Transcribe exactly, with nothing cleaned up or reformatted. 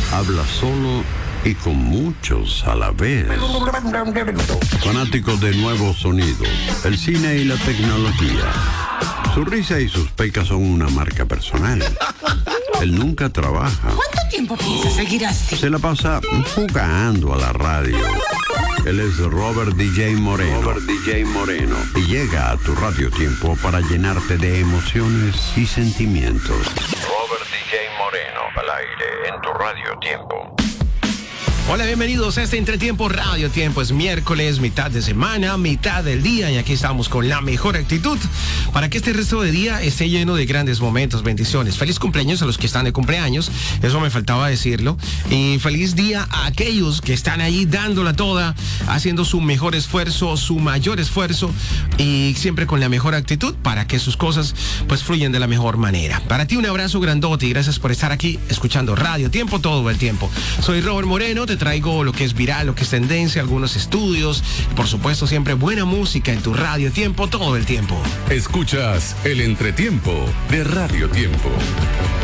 habla solo y con muchos a la vez. Fanático de nuevos sonidos, el cine y la tecnología. Su risa y sus pecas son una marca personal. Él nunca trabaja. ¿Cuánto tiempo piensa seguir así? Se la pasa jugando a la radio. Él es Robert D J Moreno. Robert D J Moreno. Y llega a tu Radio Tiempo para llenarte de emociones y sentimientos. Robert D J Moreno, al aire en tu Radio Tiempo. Hola, bienvenidos a este Entretiempo Radio Tiempo. Es miércoles, mitad de semana, mitad del día, y aquí estamos con la mejor actitud para que este resto de día esté lleno de grandes momentos, bendiciones. Feliz cumpleaños a los que están de cumpleaños, eso me faltaba decirlo, y feliz día a aquellos que están ahí dándola toda, haciendo su mejor esfuerzo, su mayor esfuerzo, y siempre con la mejor actitud para que sus cosas pues fluyan de la mejor manera. Para ti un abrazo grandote y gracias por estar aquí escuchando Radio Tiempo todo el tiempo. Soy Robert Moreno, te traigo lo que es viral, lo que es tendencia, algunos estudios y por supuesto siempre buena música en tu Radio Tiempo todo el tiempo. Escuchas el Entretiempo de Radio Tiempo.